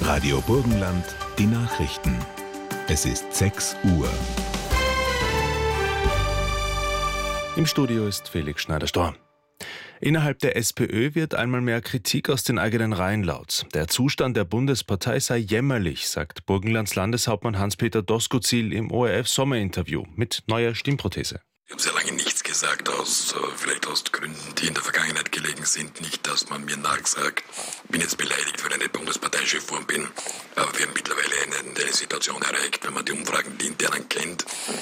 Radio Burgenland, die Nachrichten. Es ist 6 Uhr. Im Studio ist Felix Schneider-Storr. Innerhalb der SPÖ wird einmal mehr Kritik aus den eigenen Reihen laut. Der Zustand der Bundespartei sei jämmerlich, sagt Burgenlands Landeshauptmann Hans-Peter Doskozil im ORF-Sommerinterview mit neuer Stimmprothese. Ich habe sehr lange nichts gesagt, vielleicht aus Gründen, die in der Vergangenheit gelegen sind. Nicht, dass man mir nachsagt, ich bin jetzt beleidigt, weil ich nicht Bundesparteichef geworden bin. Aber wir haben mittlerweile eine Situation erreicht, wenn man die Umfragen, die internen kennt,